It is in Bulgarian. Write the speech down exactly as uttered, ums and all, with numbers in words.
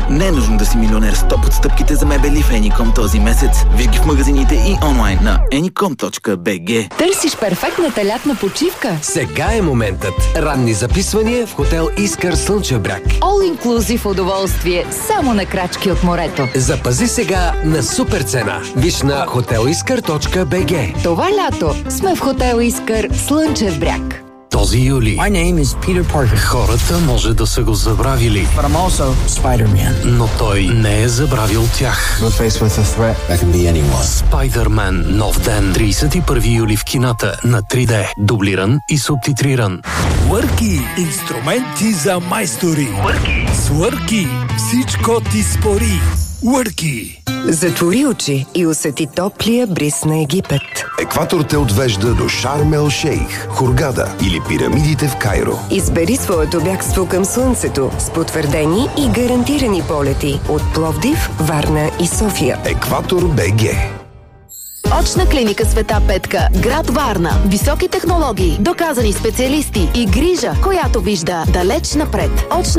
Не е нужно да си милионер. Стоп отстъпките за мебели в Еником този месец. Виж ги в магазините и онлайн на еником точка би джи. Търсиш перфектната лятна почивка? Сега е моментът. Ранни записвания в хотел Искър Слънчев бряг. All inclusive удоволствие, само на крачки от морето. Запази сега на супер цена. Виж на хотел искър точка би джи. Това лято сме в хотел Искър Слънчев бряг. Този юли My name is Peter Parker. хората може да са го забравили, But I'm also Spider-Man. но той не е забравил тях. We're faced with a threat that can be anyone. Спайдърмен – нов ден. тридесет и първи юли в кината на три Д. Дублиран и субтитриран. Върки, инструменти за майстори. Върки. С Върки всичко ти спори. Върки. Затвори очи и усети топлия бриз на Египет. Екватор те отвежда до Шарм ел Шейх, Хургада или пирамидите в Кайро. Избери своето бягство към слънцето с потвърдени и гарантирани полети от Пловдив, Варна и София. Екватор БГ. Очна клиника Света Петка, град Варна. Високи технологии, доказани специалисти и грижа, която вижда далеч напред. Очна